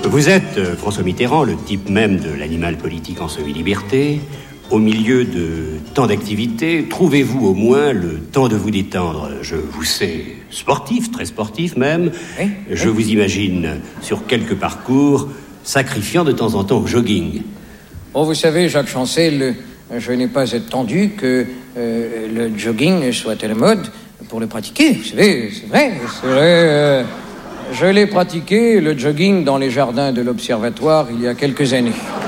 Vous êtes, François Mitterrand, le type même de l'animal politique en semi-liberté. Au milieu de tant d'activités, trouvez-vous au moins le temps de vous détendre? Je vous sais sportif, très sportif même. Oui. Je vous imagine sur quelques parcours sacrifiant de temps en temps au jogging. Oh, vous savez, Jacques Chancel, je n'ai pas attendu que le jogging soit à la mode pour le pratiquer. Vous savez, c'est vrai. Je l'ai pratiqué, le jogging, dans les jardins de l'Observatoire il y a quelques années.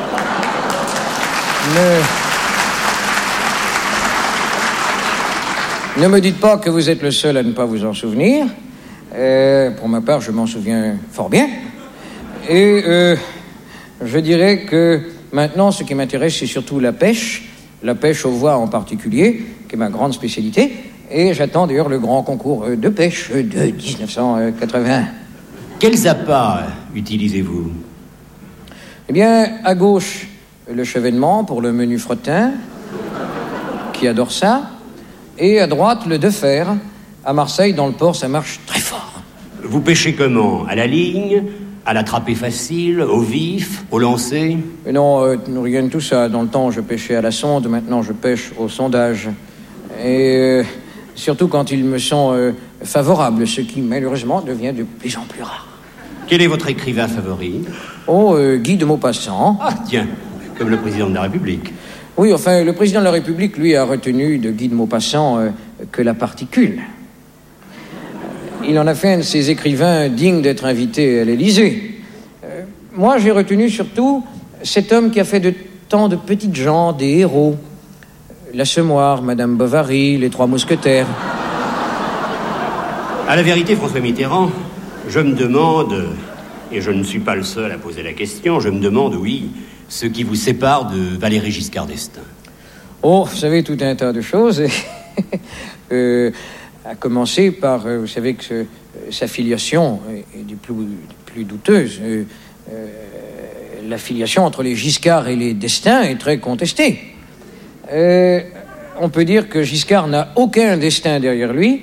Ne me dites pas que vous êtes le seul à ne pas vous en souvenir. Pour ma part, je m'en souviens fort bien. Et je dirais que maintenant, ce qui m'intéresse, c'est surtout la pêche aux voies en particulier, qui est ma grande spécialité. Et j'attends d'ailleurs le grand concours de pêche de 1981. Quels appâts utilisez-vous? Eh bien, à gauche, le chevènement pour le menu fretin, qui adore ça. Et à droite, le de fer. À Marseille, dans le port, ça marche très fort. Vous pêchez comment? À la ligne? À l'attraper facile? Au vif? Au lancer? Non, rien de tout ça. Dans le temps, je pêchais à la sonde. Maintenant, je pêche au sondage. Et surtout quand ils me sont favorables, ce qui, malheureusement, devient de plus en plus rare. Quel est votre écrivain favori? Oh, Guy de Maupassant. Ah, tiens, comme le président de la République. Oui, enfin, le président de la République, lui, a retenu de Guy de Maupassant que la particule. Il en a fait un de ses écrivains dignes d'être invité à l'Élysée. Moi, j'ai retenu surtout cet homme qui a fait de tant de petites gens des héros. L'Assommoir, Madame Bovary, les Trois Mousquetaires. À la vérité, François Mitterrand, je me demande, et je ne suis pas le seul à poser la question, je me demande, oui, ce qui vous sépare de Valéry Giscard d'Estaing. Oh, vous savez, tout un tas de choses. À commencer par, vous savez que sa filiation est des plus douteuses. La filiation entre les Giscard et les Destaing est très contestée. On peut dire que Giscard n'a aucun destin derrière lui,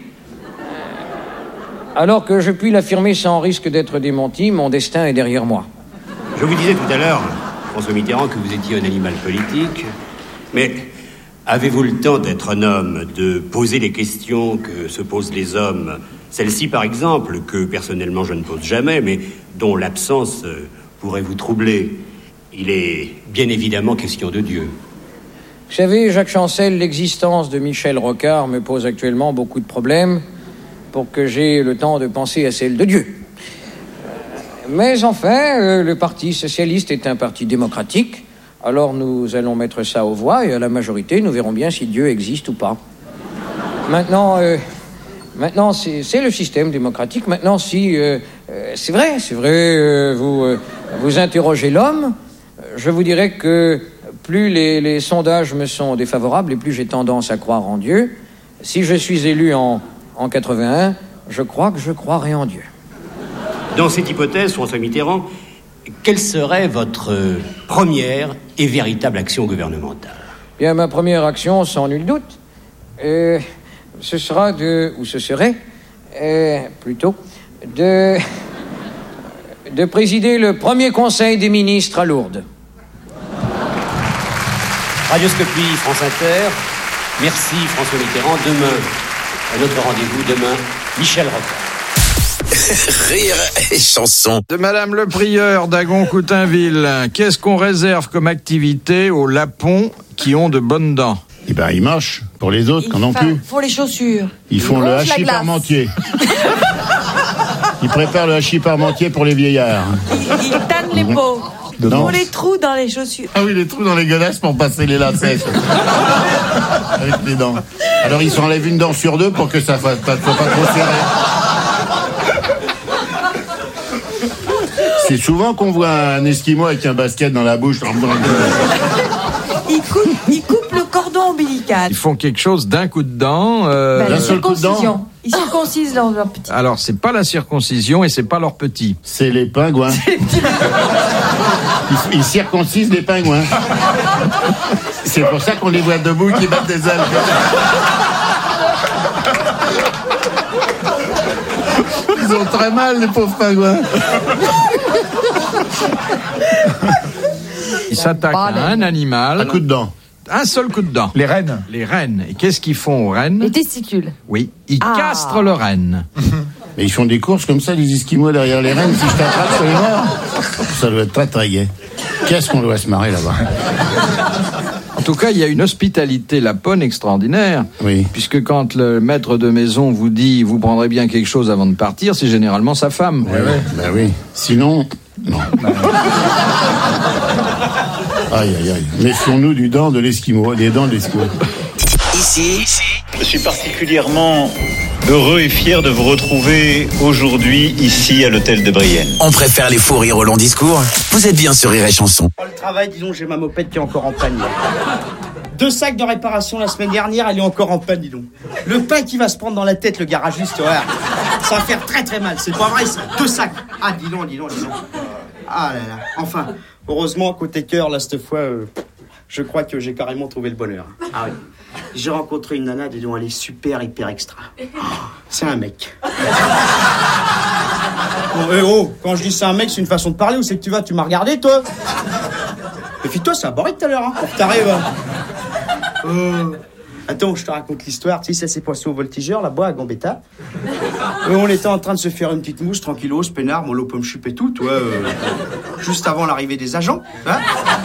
alors que je puis l'affirmer sans risque d'être démenti, mon destin est derrière moi. Je vous disais tout à l'heure, François Mitterrand, que vous étiez un animal politique, mais avez-vous le temps d'être un homme, de poser les questions que se posent les hommes? Celle-ci, par exemple, que personnellement je ne pose jamais, mais dont l'absence pourrait vous troubler. Il est bien évidemment question de Dieu. Vous savez, Jacques Chancel, l'existence de Michel Rocard me pose actuellement beaucoup de problèmes pour que j'aie le temps de penser à celle de Dieu. Mais enfin, le Parti socialiste est un parti démocratique, alors nous allons mettre ça aux voix et à la majorité, nous verrons bien si Dieu existe ou pas. Maintenant, c'est le système démocratique. Maintenant, si c'est vrai, vous interrogez l'homme, je vous dirais que plus les sondages me sont défavorables et plus j'ai tendance à croire en Dieu. Si je suis élu en 81, je crois que je croirai en Dieu. Dans cette hypothèse, François Mitterrand, quelle serait votre première et véritable action gouvernementale? Bien, ma première action, sans nul doute, ce serait plutôt de présider le premier conseil des ministres à Lourdes. Radioscopie, France Inter. Merci François Mitterrand. Demain, à notre rendez-vous, Michel Rocard. Rire et chanson. De Madame le Prieur d'Agon-Coutainville. Qu'est-ce qu'on réserve comme activité aux lapons qui ont de bonnes dents? Eh ben, ils mâchent pour les autres, quand non plus. Ils font les chaussures. Ils font le hachis parmentier. Ils préparent le hachis parmentier pour les vieillards. Ils tannent les peaux. Ils font les trous dans les chaussures. Ah oui, les trous dans les godasses pour passer les lacets. Avec les dents. Alors, ils s'enlèvent une dent sur deux pour que ça soit pas trop serré. C'est souvent qu'on voit un Esquimau avec un basket dans la bouche. Ils coupent le cordon ombilical. Ils font quelque chose d'un coup de dent. D'un seul coup de dent. Ils circoncisent leur petit. Alors, c'est pas la circoncision et c'est pas leur petit. C'est les pingouins. Ils circoncisent les pingouins. C'est pour ça qu'on les voit debout qui battent des ailes. Ils ont très mal, les pauvres pingouins. s'attaquent à un animal. Un coup de dent. Un seul coup de dent. Les rennes. Les rennes. Et qu'est-ce qu'ils font aux rennes? Les testicules. Oui, ils castrent le renne. Mais ils font des courses comme ça, les Esquimaux derrière les rennes, si je t'attrape sur les morts. Ça doit être très très gai. Qu'est-ce qu'on doit se marrer là-bas. En tout cas, il y a une hospitalité lapone extraordinaire. Oui. Puisque quand le maître de maison vous dit « vous prendrez bien quelque chose avant de partir », c'est généralement sa femme. Ben oui. Sinon, non. Aïe, aïe, aïe. Méfions-nous des dents de l'Esquimau. Ici, je suis particulièrement heureux et fier de vous retrouver aujourd'hui ici à l'hôtel de Brienne. On préfère les fous rires au long discours. Vous êtes bien sur Rire et Chanson. Le travail, disons, j'ai ma mopette qui est encore en panne. 2 sacs de réparation la semaine dernière, elle est encore en panne, dis donc. Le pain qui va se prendre dans la tête, le garagiste, ouais, ça va faire très très mal. C'est pas vrai, ça. 2 sacs. Ah, dis donc. Ah là là. Enfin, heureusement, côté cœur, là, cette fois, je crois que j'ai carrément trouvé le bonheur. Ah oui. J'ai rencontré une nana, dis donc, elle est super, hyper extra. C'est un mec. Bon, quand je dis c'est un mec, c'est une façon de parler, où c'est que tu m'as regardé, toi? Et puis toi, ça a barré tout à l'heure, hein, pour que t'arrives. Attends, je te raconte l'histoire. Tu sais, ça s'est passé au Voltigeur, là-bas, à Gambetta. On était en train de se faire une petite mousse, tranquillos, peinard, mollo pomme chup et tout, toi, juste avant l'arrivée des agents. Hein.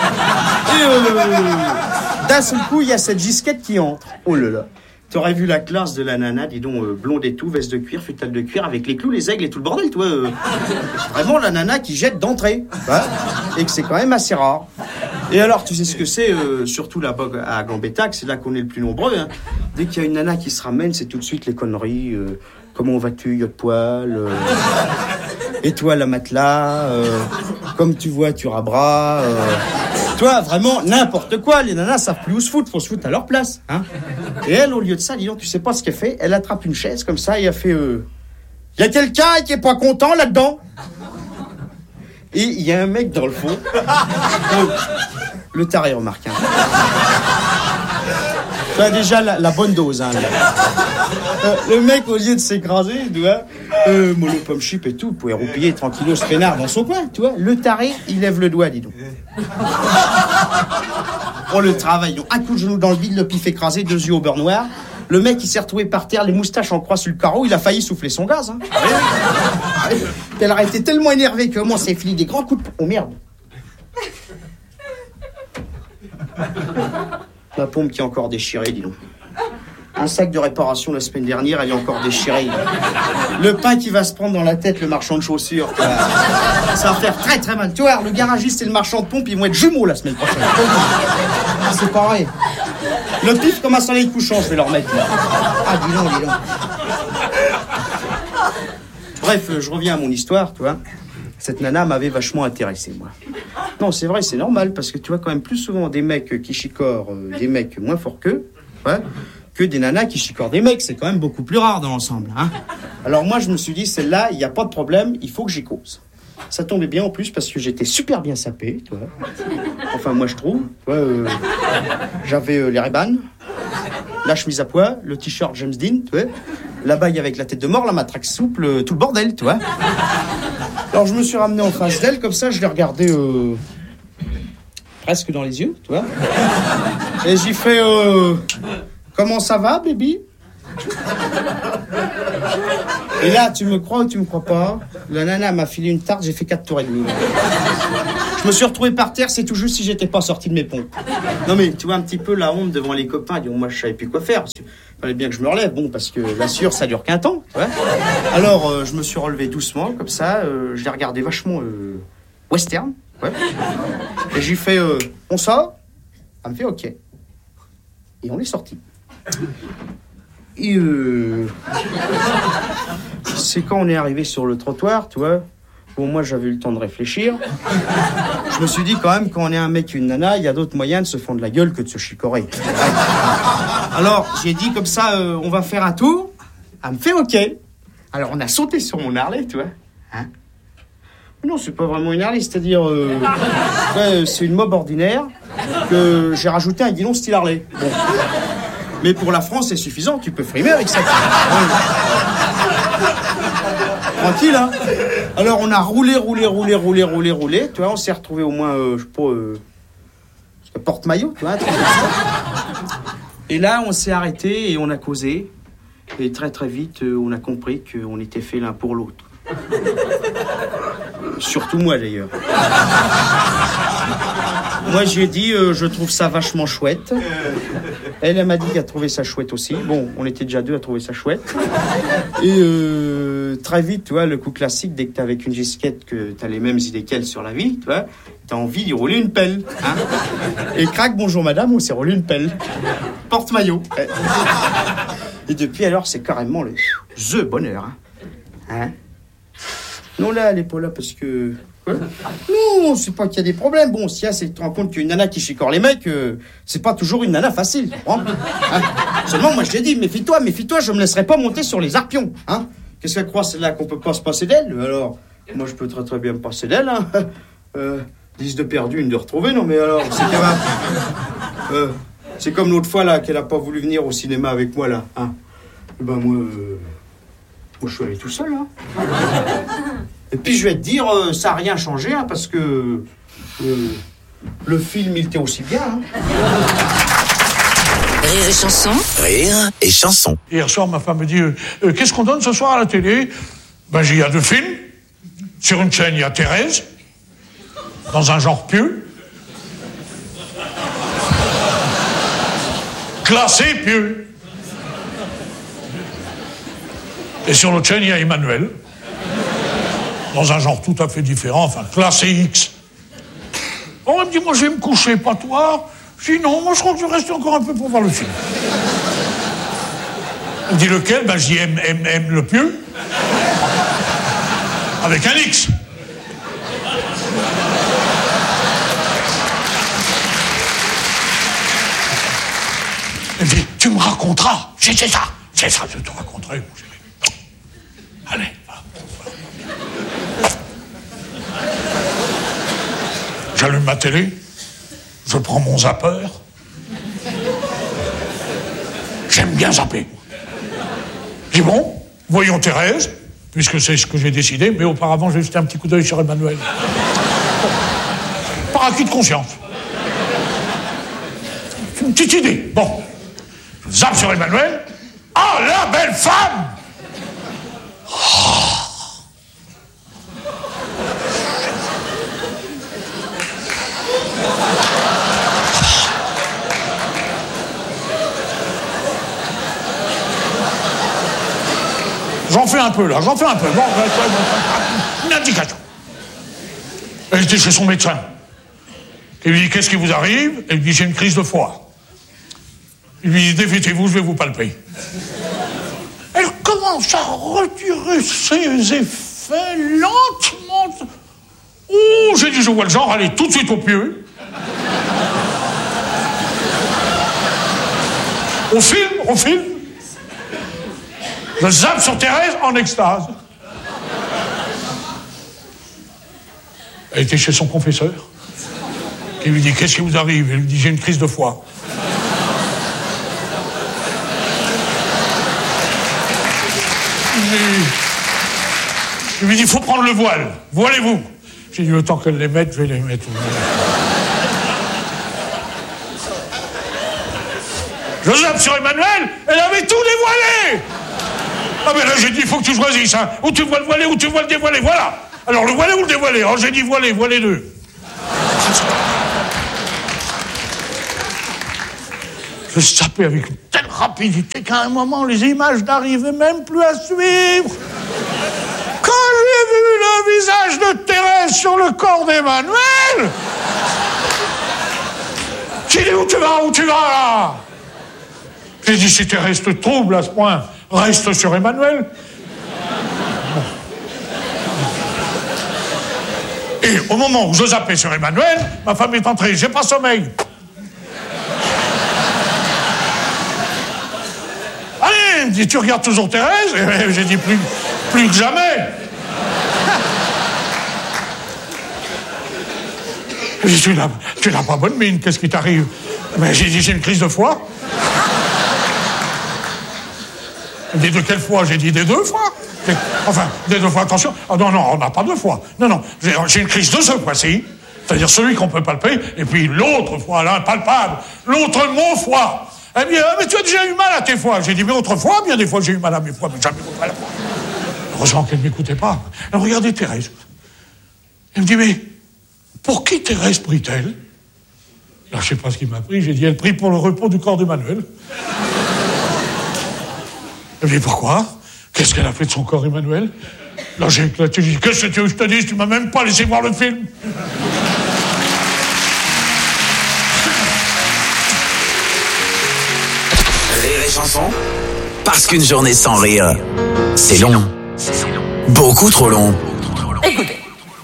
Et d'un seul coup, il y a cette gisquette qui entre. Oh là là. T'aurais vu la classe de la nana, dis donc, blonde et tout, veste de cuir, futale de cuir, avec les clous, les aigles et tout le bordel, toi. C'est vraiment la nana qui jette d'entrée. Hein, et que c'est quand même assez rare. Et alors, tu sais ce que c'est, surtout là-bas à Gambetta, que c'est là qu'on est le plus nombreux. Hein. Dès qu'il y a une nana qui se ramène, c'est tout de suite les conneries. Comment vas-tu, y'a de poil et toi, la matelas comme tu vois, tu rabras toi, vraiment, n'importe quoi. Les nanas savent plus où se foutre, faut se foutre à leur place. Hein. Et elle, au lieu de ça, dis donc, tu sais pas ce qu'elle fait. Elle attrape une chaise comme ça et elle fait y a quelqu'un qui est pas content là-dedans? Et il y a un mec dans le fond. Le taré, remarque. Hein. Tu as déjà la bonne dose. Hein, le mec, au lieu de s'écraser, tu vois, mollo pomme chip et tout, pouvait roupiller tranquillos ce peinard dans son coin, tu vois. Le taré, il lève le doigt, dis donc. Oh, le travail. Donc, un coup de genou dans le bide, le pif écrasé, 2 yeux au beurre noir. Le mec, il s'est retrouvé par terre, les moustaches en croix sur le carreau, il a failli souffler son gaz. Hein. Elle a été tellement énervée que moi, c'est fini des grands coups de... Oh merde. La pompe qui est encore déchirée, dis donc. Un sac de réparation la semaine dernière, elle est encore déchirée. Le pain qui va se prendre dans la tête, le marchand de chaussures. Ça va faire très très mal. Tu vois, le garagiste et le marchand de pompe, ils vont être jumeaux la semaine prochaine. C'est pareil. Le pif comme un soleil couchant, je vais leur mettre là. Ah, dis donc. Bref, je reviens à mon histoire, tu vois. Cette nana m'avait vachement intéressé, moi. Non, c'est vrai, c'est normal, parce que tu vois quand même plus souvent des mecs qui chicorent des mecs moins forts qu'eux, ouais, que des nanas qui chicorent des mecs. C'est quand même beaucoup plus rare dans l'ensemble. Hein. Alors moi, je me suis dit, celle-là, il n'y a pas de problème, il faut que j'y cause. Ça tombait bien en plus, parce que j'étais super bien sapé, tu vois. Enfin, moi, je trouve. Tu vois, j'avais les Ray-Ban, la chemise à pois, le t-shirt James Dean, tu vois, la bague avec la tête de mort, la matraque souple, tout le bordel, tu vois. Alors je me suis ramené en face d'elle, comme ça je l'ai regardée presque dans les yeux, tu vois. Et j'ai fait comment ça va, baby? Et là, tu me crois ou tu me crois pas? La nana m'a filé une tarte, j'ai fait 4 tours et demi. Je me suis retrouvé par terre, c'est tout juste si j'étais pas sorti de mes pompes. Non mais tu vois un petit peu la honte devant les copains, disons, moi je savais plus quoi faire. Parce que fallait bien que je me relève, bon, parce que la sueur ça dure qu'un temps, tu vois. Alors je me suis relevé doucement, comme ça, je l'ai regardé vachement western, ouais. Et j'ai fait on sort? Elle me fait ok. Et on est sorti. Et c'est quand on est arrivé sur le trottoir, tu vois. Bon, moi, j'avais eu le temps de réfléchir. Je me suis dit, quand même, quand on est un mec et une nana, il y a d'autres moyens de se fendre la gueule que de se chicorer. Alors, j'ai dit comme ça, on va faire un tour. Elle me fait OK. Alors, on a sauté sur mon Harley, tu vois. Hein? Non, c'est pas vraiment une Harley, c'est-à-dire... ouais, c'est une mob ordinaire que j'ai rajouté un guidon style Harley. Bon. Mais pour la France, c'est suffisant. Tu peux frimer avec ça. Tranquille, hein. Alors, on a roulé. Tu vois, on s'est retrouvé au moins, je sais pas, porte-maillot, tu vois. Un truc comme ça. Et là, on s'est arrêté et on a causé. Et très très vite, on a compris qu'on était fait l'un pour l'autre. Surtout moi d'ailleurs. Moi j'ai dit je trouve ça vachement chouette. Elle m'a dit qu'elle trouvait ça chouette aussi. Bon, on était déjà deux à trouver ça chouette. Et très vite, tu vois, le coup classique, dès que t'es avec une gisquette, que t'as les mêmes idées qu'elle sur la vie, tu vois, t'as envie d'y rouler une pelle. Hein. Et crac, bonjour madame, on s'est roulé une pelle. Porte-maillot. Et depuis alors, c'est carrément le bonheur. Hein. Non, là, elle est pas là parce que... Non, c'est pas qu'il y a des problèmes. Bon, si c'est que tu te rends compte qu'une nana qui chicore les mecs, c'est pas toujours une nana facile. Hein. Seulement, moi, je l'ai dit, méfie-toi, je me laisserai pas monter sur les arpions. Hein. Qu'est-ce qu'elle croit, celle-là, qu'on peut pas se passer d'elle? Alors, moi, je peux très très bien me passer d'elle. Hein. 10 de perdu, une de retrouvée. Non, mais alors, c'est quand même... c'est comme l'autre fois, là, qu'elle a pas voulu venir au cinéma avec moi, là. Hein. Ben, moi, je suis allé tout seul, hein. Et puis je vais te dire, ça n'a rien changé, hein, parce que le film, il était aussi bien. Hein. Rire et chanson. Rire et chanson. Hier soir, ma femme me dit, qu'est-ce qu'on donne ce soir à la télé? Ben, il y a 2 films. Sur une chaîne, il y a Thérèse, dans un genre pieux. Classé pieux. Et sur l'autre chaîne, il y a Emmanuel, dans un genre tout à fait différent, enfin, classé X. Bon, elle me dit, moi, je vais me coucher, pas toi. Je dis, non, moi, je crois que je vais rester encore un peu pour voir le film. Elle me dit, lequel? Ben, je dis, M, le pieux. Avec un X. Elle me dit, tu me raconteras. C'est ça, je te raconterai. Allez, va. J'allume ma télé, je prends mon zapper. J'aime bien zapper. Je dis bon, voyons Thérèse, puisque c'est ce que j'ai décidé, mais auparavant j'ai jeté un petit coup d'œil sur Emmanuel. Par acquis de conscience. Une petite idée. Bon, je zappe sur Emmanuel. Ah, la belle femme! J'en fais un peu, là, Bon, une indication. Elle était chez son médecin. Il lui dit, qu'est-ce qui vous arrive? Elle lui dit, j'ai une crise de foie. Il lui dit, dévêtez-vous, je vais vous palper. Elle commence à retirer ses effets lentement. Oh, j'ai dit, je vois le genre, allez tout de suite au pieu. Au film. Je zappe sur Thérèse en extase. Elle était chez son confesseur, qui lui dit, qu'est-ce qui vous arrive? Elle lui dit, j'ai une crise de foie. Il lui dit, il faut prendre le voile. Voilez-vous. J'ai dit, le temps qu'elle les mette, je vais les mettre. Je zappe sur Emmanuel, elle avait tout dévoilé. Ah ben là, j'ai dit, il faut que tu choisisses, hein. Ou tu vois le voilé, ou tu vois le dévoilé, voilà. Alors, le voilé ou le dévoilé? Alors, j'ai dit voilé deux. Je zappais avec une telle rapidité qu'à un moment, les images n'arrivaient même plus à suivre. Quand j'ai vu le visage de Thérèse sur le corps d'Emmanuel, j'ai dit, où tu vas là? J'ai dit, si Thérèse te trouble à ce point, reste sur Emmanuel. Bon. Et au moment où je zappais sur Emmanuel, ma femme est entrée, j'ai pas sommeil. Allez, elle me dit, tu regardes toujours Thérèse? Et j'ai dit, plus que jamais. J'ai dit, tu n'as pas bonne mine, qu'est-ce qui t'arrive? Mais j'ai dit, j'ai une crise de foie. Elle me dit, de quelle fois? J'ai dit, des 2 fois. Enfin, des 2 fois, attention. Ah non, on n'a pas 2 fois. Non, j'ai une crise de ce fois-ci. C'est-à-dire celui qu'on peut palper, et puis l'autre foie, l'impalpable, l'autre mon foie. Elle me dit, mais tu as déjà eu mal à tes foies. J'ai dit, mais autrefois, bien des fois, j'ai eu mal à mes foies, mais jamais mal à moi. Heureusement qu'elle ne m'écoutait pas. Elle regardait Thérèse. Elle me dit, mais pour qui Thérèse prie-t-elle? Là, je sais pas ce qu'il m'a pris. J'ai dit, elle prie pour le repos du corps d'Emmanuel. Elle me dit, pourquoi? Qu'est-ce qu'elle a fait de son corps, Emmanuel? Là, j'ai éclaté. J'ai dit, qu'est-ce que tu veux que je te dise? Tu m'as même pas laissé voir le film. Rire et chanson, parce qu'une journée sans rire, c'est long. Beaucoup trop long. Écoutez,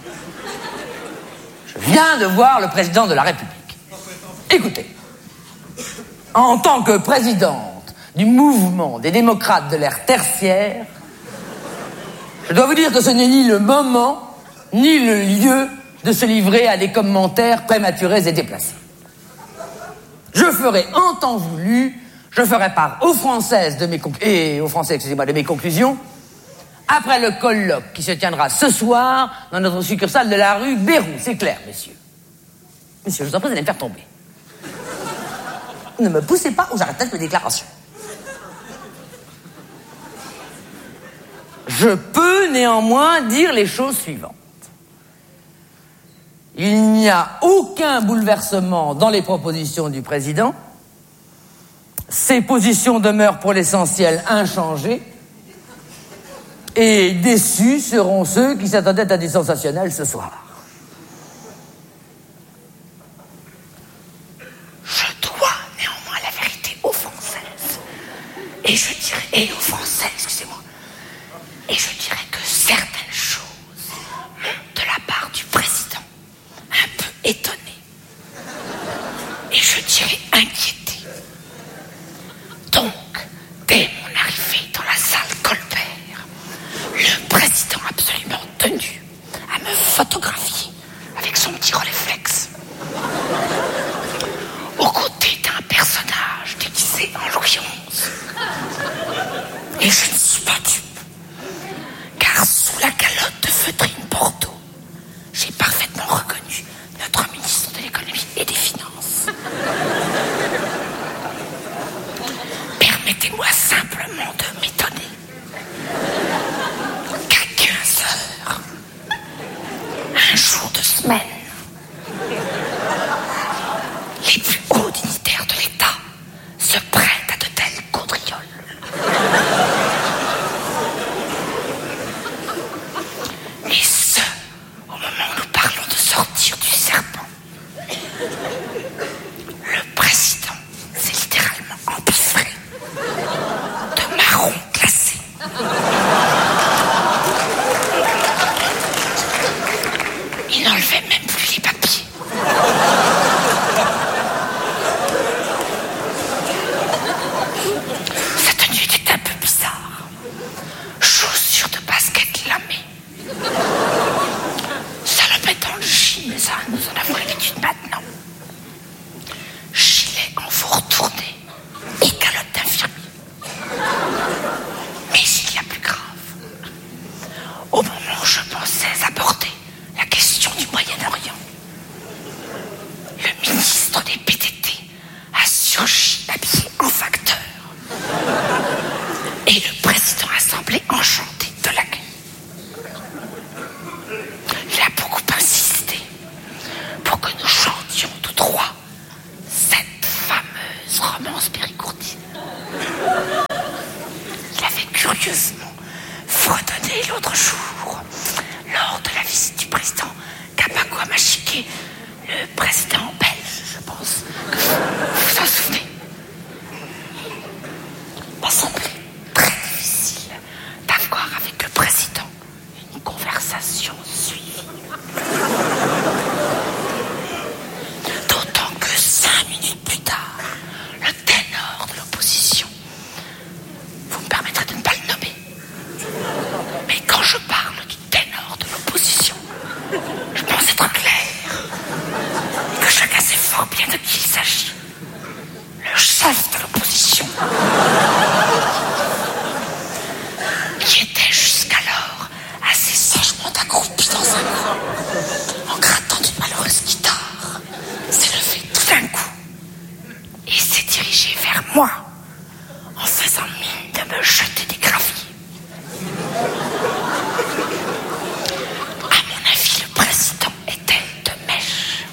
je viens de voir le président de la République. Écoutez, en tant que présidente du mouvement des démocrates de l'ère tertiaire, je dois vous dire que ce n'est ni le moment, ni le lieu de se livrer à des commentaires prématurés et déplacés. Je ferai en temps voulu, je ferai part aux Françaises de mes conclusions après le colloque qui se tiendra ce soir dans notre succursale de la rue Bérou. C'est clair, messieurs. Messieurs, je vous en prie, vous allez me faire tomber. Ne me poussez pas ou j'arrête mes déclarations. Je peux néanmoins dire les choses suivantes. Il n'y a aucun bouleversement dans les propositions du président. Ses positions demeurent pour l'essentiel inchangées. Et déçus seront ceux qui s'attendaient à du sensationnel ce soir. Je dois néanmoins la vérité aux Françaises. Et je dirais, et aux Français, excusez-moi. Et je dirais que certaines choses m'ont, de la part du président, un peu étonné. Et je dirais inquiété. Donc, dès mon arrivée dans la salle Colbert, le président absolument tenu à me photographier avec son petit Rolleiflex aux côtés d'un personnage déguisé en Louis XI. Et je ne suis pas dupe, car sous la calotte de feutrine Bordeaux, j'ai parfaitement reconnu notre ministre de l'économie et des finances. Permettez-moi simplement de m'étonner qu'à 15h, un jour de semaine, les plus hauts dignitaires de l'État se prêtent à de telles gaudrioles. Et ce, au moment où nous parlons de sortir du serpent. Le président s'est littéralement empiffré de marron glacé. Il n'enlevait même plus les papiers. Sa tenue était un peu bizarre. Chaussures de basket lamées. Salopette dans le jean, mais ça, nous en avons l'habitude maintenant. Gilet en four tourné et calotte d'infirmier. Mais il y a plus grave. Au moment où je pensais aborder la question du Moyen-Orient, le ministre des PTT a surgi habillé en facteur. Et le président a semblé enchanté de l'accueil. Il a beaucoup insisté moi, en faisant mine de me jeter des graviers. À mon avis, le président était de mèche.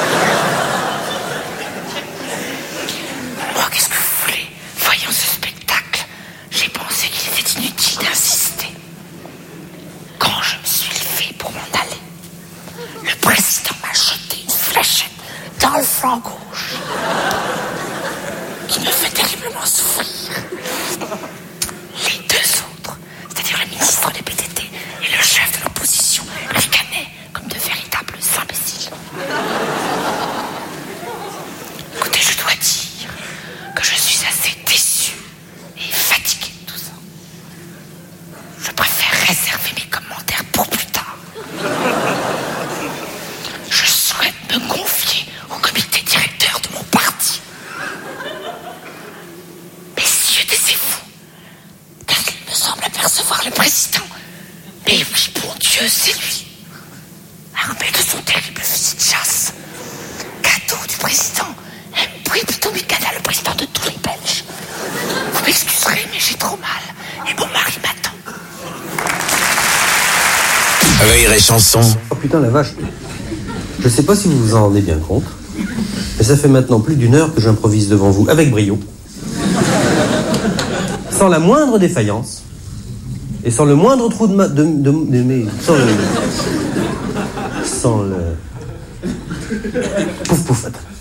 Moi, qu'est-ce que vous voulez? Voyons ce spectacle. J'ai pensé qu'il était inutile d'insister. Quand je me suis levé pour m'en aller, le président m'a jeté une fléchette dans le flanc gauche qui me fait terriblement souffrir. Les deux autres, c'est-à-dire le ministre des PTT et le chef de l'opposition, ricanaient comme de véritables imbéciles. Écoutez, je dois dire que je suis assez déçu et fatigué de tout ça. Je préfère réserver mes commentaires pour plus tard. Je souhaite me confier au comité directeur de mon parti. Messieurs, taisez-vous, car il me semble apercevoir le président. Mais oui, bon Dieu, c'est lui. Armé de son terrible fusil de chasse. Cadeau du président. Oui, plutôt Mikada, le président de tous les Belges. Vous m'excuserez, mais j'ai trop mal. Et mon mari m'attend. Rire et chanson. Oh putain, la vache. Je sais pas si vous vous en rendez bien compte, mais ça fait maintenant plus d'1 heure que j'improvise devant vous avec brio. Sans la moindre défaillance. Et sans le moindre trou de sans le... Pouf pouf, attends.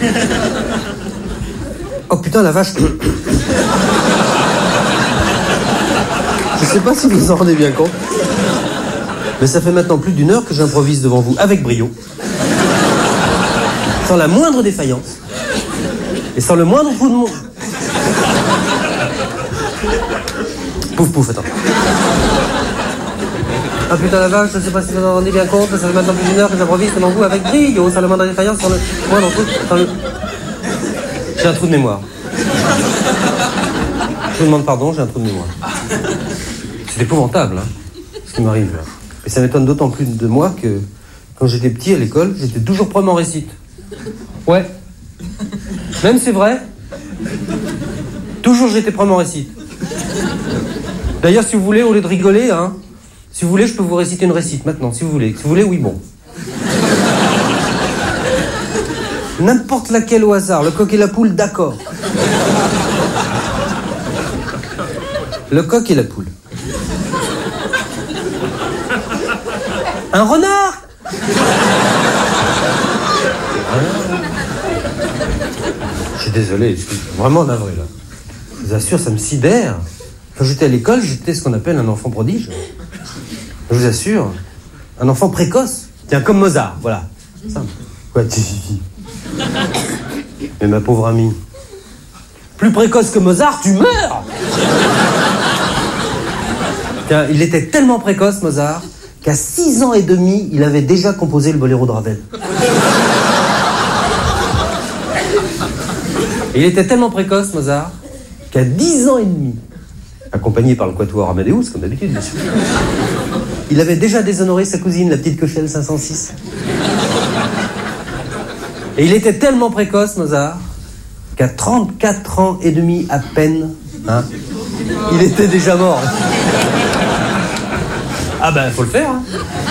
Oh putain, la vache. Je sais pas si vous vous en rendez bien compte, mais ça fait maintenant plus d'1 heure que j'improvise devant vous avec brio. Sans la moindre défaillance. Et sans le moindre trou de mon... Pouf pouf, attends. Ah putain la vache, je sais pas si vous en rendez bien compte, ça fait maintenant plus d'1 heure que j'improvise devant vous avec brio, sans le moindre défaillance, sans le moindre trou... J'ai un trou de mémoire. Je vous demande pardon, j'ai un trou de mémoire. C'est épouvantable, hein, ce qui m'arrive là. Et ça m'étonne d'autant plus de moi que quand j'étais petit à l'école, j'étais toujours premier en récite. Ouais. Même c'est vrai. Toujours j'étais premier en récite. D'ailleurs, si vous voulez, au lieu de rigoler, hein, si vous voulez, je peux vous réciter une récite maintenant, si vous voulez. Si vous voulez, oui, bon. N'importe laquelle au hasard, le coq et la poule, d'accord. Le coq et la poule. Un renard. Je suis désolé, je suis vraiment navré là. Je vous assure, ça me sidère. Quand j'étais à l'école, j'étais ce qu'on appelle un enfant prodige. Je vous assure, un enfant précoce. Tiens, comme Mozart, voilà. Simple. Quoi, mais ma pauvre amie, plus précoce que Mozart, tu meurs. Tiens, il était tellement précoce, Mozart, qu'à 6 ans et demi, il avait déjà composé le boléro de Ravel. Et il était tellement précoce, Mozart, qu'à 10 ans et demi, accompagné par le quatuor Amadeus, comme d'habitude, bien sûr, il avait déjà déshonoré sa cousine, la petite Cochelle 506. Et il était tellement précoce, Mozart, qu'à 34 ans et demi à peine, hein, il était déjà mort. Ah ben, faut le faire, hein.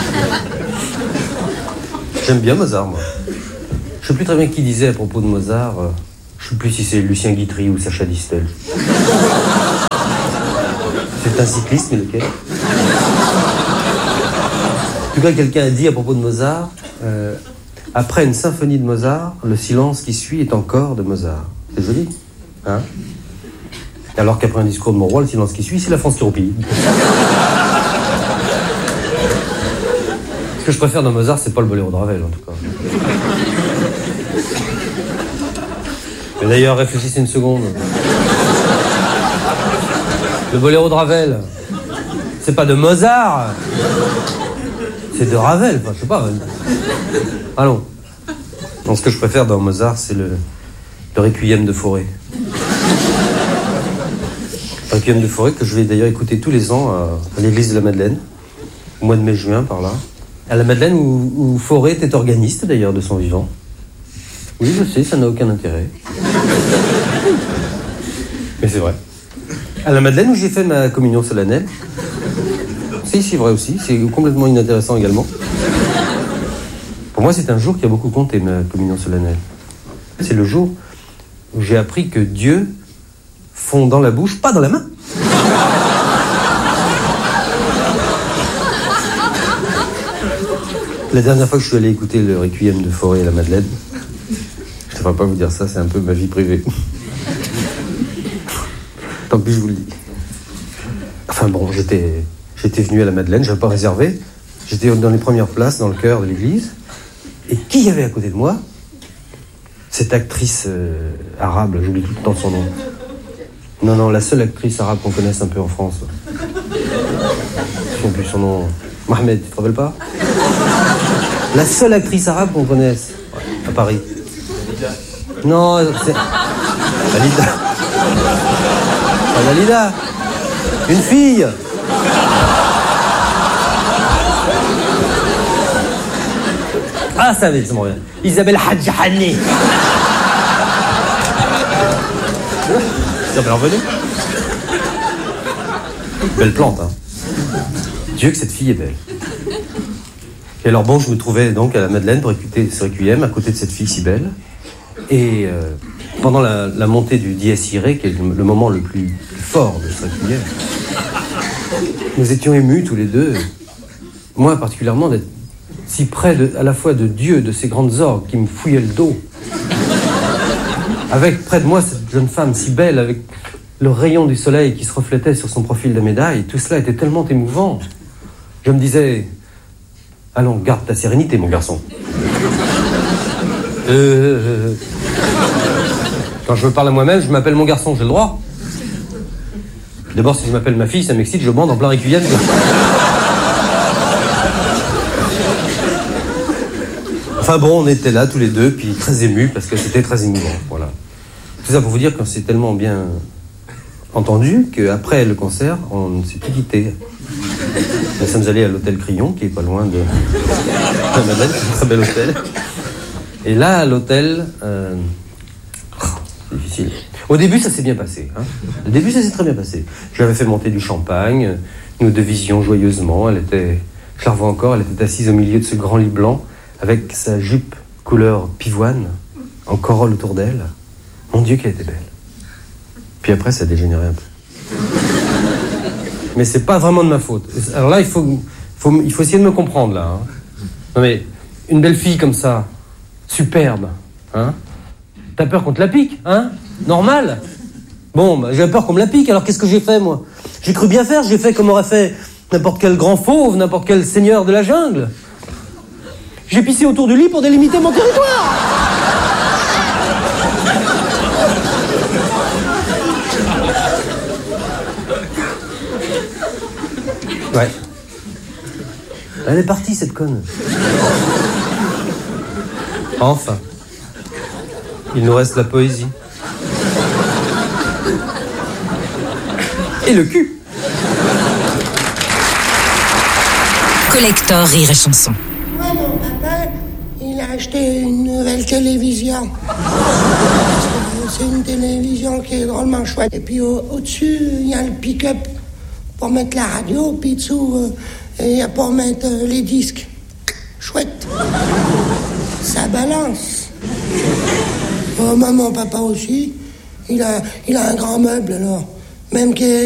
J'aime bien Mozart, moi. Je sais plus très bien qui disait à propos de Mozart, je sais plus si c'est Lucien Guitry ou Sacha Distel. C'est un cycliste, mais lequel? En tout cas, quelqu'un a dit à propos de Mozart, après une symphonie de Mozart, le silence qui suit est encore de Mozart. C'est joli, hein? Alors qu'après un discours de mon roi, le silence qui suit, c'est la France qui roupille. Ce que je préfère dans Mozart, c'est pas le boléro de Ravel, en tout cas. Mais d'ailleurs, réfléchissez une seconde. Le boléro de Ravel, c'est pas de Mozart, c'est de Ravel, enfin, je sais pas. Allons. Donc, ce que je préfère dans Mozart, c'est le Requiem de Fauré. Le Requiem de Fauré que je vais d'ailleurs écouter tous les ans à l'église de la Madeleine, au mois de mai-juin, par là. À la Madeleine, où Fauré était organiste, d'ailleurs, de son vivant. Oui, je sais, ça n'a aucun intérêt. Mais c'est vrai. À la Madeleine où j'ai fait ma communion solennelle. C'est vrai aussi, c'est complètement inintéressant également. Pour moi, c'est un jour qui a beaucoup compté, ma communion solennelle. C'est le jour où j'ai appris que Dieu fond dans la bouche, pas dans la main. La dernière fois que je suis allé écouter le Requiem de Fauré à la Madeleine, je ne devrais pas vous dire ça, c'est un peu ma vie privée. Tant pis, je vous le dis. Enfin bon, j'étais venu à la Madeleine, je n'avais pas réservé. J'étais dans les premières places, dans le chœur de l'église. Et qui y avait à côté de moi? Cette actrice arabe, j'oublie tout le temps son nom. Non, la seule actrice arabe qu'on connaisse un peu en France. Je ne sais plus son nom. Mohamed, tu te rappelles pas? La seule actrice arabe qu'on connaisse à Paris. Non, c'est... Dalida. Pas Dalida. Une fille. Ah, ça m'en revient. Isabelle Hadjahani. Ça m'est revenu. Belle plante, hein. Dieu que cette fille est belle. Et alors bon, je me trouvais donc à la Madeleine pour écouter ce requiem à côté de cette fille si belle. Et pendant la montée du Dies Irae, qui est le moment le plus fort de ce requiem, nous étions émus tous les deux. Moi particulièrement d'être si près à la fois de Dieu, de ces grandes orgues qui me fouillaient le dos. Avec près de moi cette jeune femme si belle, avec le rayon du soleil qui se reflétait sur son profil de médaille. Tout cela était tellement émouvant. Je me disais, allons, garde ta sérénité, mon garçon. Quand je me parle à moi-même, je m'appelle mon garçon, j'ai le droit. D'abord, si je m'appelle ma fille, ça m'excite, je bande en plein requiem. Enfin bon, on était là tous les deux, puis très émus, parce que c'était très émouvant, voilà. Tout ça pour vous dire qu'on s'est tellement bien entendu qu'après le concert, on ne s'est plus quitté. Nous sommes allés à l'hôtel Crillon, qui est pas loin de la Madeleine, c'est un très bel hôtel. Et là, à l'hôtel, c'est difficile. Au début, ça s'est bien passé. Hein. Au début, ça s'est très bien passé. Je lui avais fait monter du champagne, nous devisions joyeusement. Je la revois encore, elle était assise au milieu de ce grand lit blanc, avec sa jupe couleur pivoine, en corolle autour d'elle. Mon Dieu, qu'elle était belle. Puis après, ça a dégénéré un peu. Mais c'est pas vraiment de ma faute. Alors là, il faut essayer de me comprendre, là. Hein. Non mais, une belle fille comme ça, superbe, hein. T'as peur qu'on te la pique, hein? Normal. Bon, bah, j'ai peur qu'on me la pique, alors qu'est-ce que j'ai fait, moi? J'ai cru bien faire, j'ai fait comme aurait fait n'importe quel grand fauve, n'importe quel seigneur de la jungle. J'ai pissé autour du lit pour délimiter mon territoire. Ouais. Elle est partie, cette conne. Enfin. Il nous reste la poésie. Et le cul. Collector Rire et Chanson. Moi, mon papa, il a acheté une nouvelle télévision. C'est une télévision qui est drôlement chouette. Et puis au-dessus, il y a le pick-up pour mettre la radio, puis dessous, il y a pour mettre les disques. Chouette. Ça balance. Moi, mon papa aussi, il a un grand meuble, alors. Même que